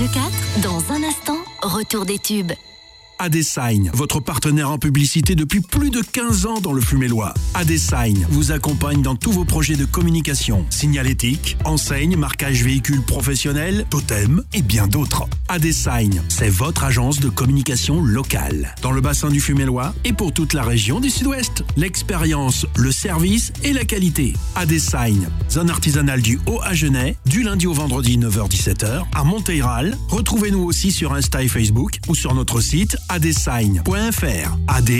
Radio 4, dans un instant, retour des tubes. Adesign, votre partenaire en publicité depuis plus de 15 ans dans le Fumellois. Adesign vous accompagne dans tous vos projets de communication, signalétique, enseigne, marquage véhicule professionnel, totem et bien d'autres. Adesign, c'est votre agence de communication locale dans le bassin du Fumellois et pour toute la région du Sud-Ouest. L'expérience, le service et la qualité. Adesign, zone artisanale du Haut-Agenais, du lundi au vendredi 9h-17h à Monteyral. Retrouvez-nous aussi sur Insta et Facebook ou sur notre site adesign.fr.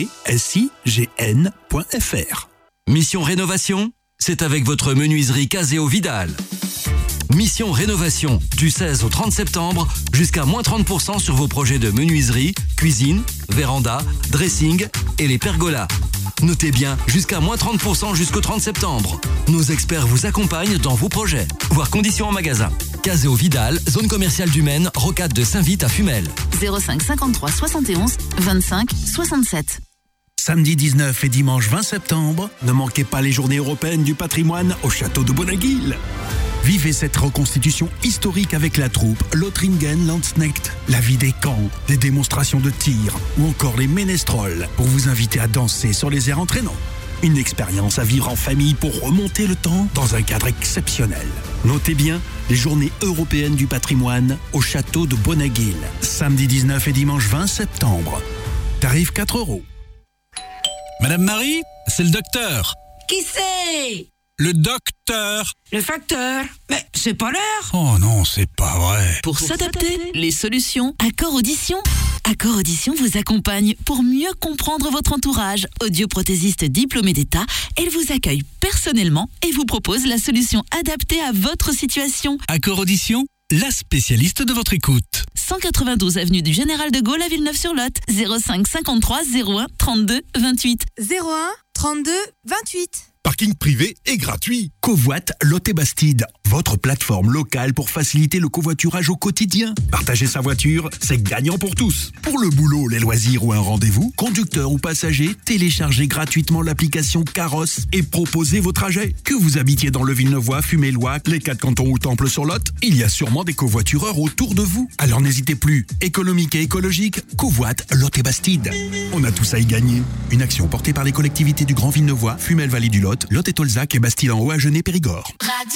adsign.fr. Mission Rénovation, c'est avec votre menuiserie Caseo Vidal. Mission Rénovation, du 16 au 30 septembre, jusqu'à moins 30% sur vos projets de menuiserie, cuisine, véranda, dressing et les pergolas. Notez bien, jusqu'à moins 30% jusqu'au 30 septembre. Nos experts vous accompagnent dans vos projets. Voir conditions en magasin. Caseo Vidal, zone commerciale du Maine, rocade de Saint-Vite à Fumel. 05 53 71 25 67. Samedi 19 et dimanche 20 septembre, ne manquez pas les journées européennes du patrimoine au château de Bonaguil. Vivez cette reconstitution historique avec la troupe Lothringen Landsknecht, la vie des camps, des démonstrations de tir ou encore les ménestrels pour vous inviter à danser sur les airs entraînants. Une expérience à vivre en famille pour remonter le temps dans un cadre exceptionnel. Notez bien les journées européennes du patrimoine au château de Bonaguil, samedi 19 et dimanche 20 septembre. Tarif 4 €. Madame Marie, c'est le docteur. Qui c'est? Le docteur. Le facteur? Mais c'est pas l'heure. Oh non, c'est pas vrai. Pour s'adapter, les solutions Accor Audition. Accor Audition vous accompagne pour mieux comprendre votre entourage. Audioprothésiste diplômé d'État, elle vous accueille personnellement et vous propose la solution adaptée à votre situation. Accor Audition, la spécialiste de votre écoute. 192 avenue du Général de Gaulle à Villeneuve-sur-Lot. 05 53 01 32 28. 01 32 28. Parking privé et gratuit. Covoit Lot-et-Bastide, votre plateforme locale pour faciliter le covoiturage au quotidien. Partager sa voiture, c'est gagnant pour tous. Pour le boulot, les loisirs ou un rendez-vous, conducteur ou passager, téléchargez gratuitement l'application Carrosse et proposez vos trajets. Que vous habitiez dans le Villeneuvois, Fumellois, les 4 cantons ou Temple-sur-Lot, il y a sûrement des covoitureurs autour de vous. Alors n'hésitez plus. Économique et écologique, Covoit Lot-et-Bastide. On a tous à y gagner. Une action portée par les collectivités du Grand Villeneuvois, Fumel-Vallée du Lot, Lot et Tolzac et Bastille en Haut-Agenais Périgord.